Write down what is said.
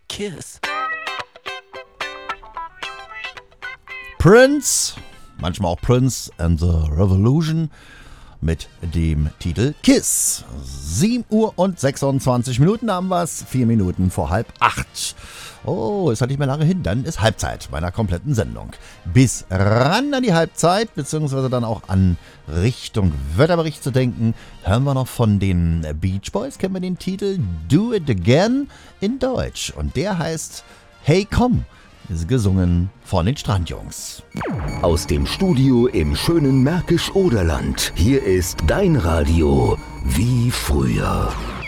Kiss. Prince, manchmal auch Prince and the Revolution mit dem Titel Kiss. 7:26 haben wir es, 4 Minuten vor 7:30. Oh, ist halt nicht mehr lange hin, dann ist Halbzeit meiner kompletten Sendung. Bis ran an die Halbzeit, beziehungsweise dann auch an Richtung Wetterbericht zu denken, hören wir noch von den Beach Boys, kennen wir den Titel Do It Again in Deutsch. Und der heißt Hey Komm, ist gesungen von den Strandjungs. Aus dem Studio im schönen Märkisch-Oderland. Hier ist dein Radio wie früher.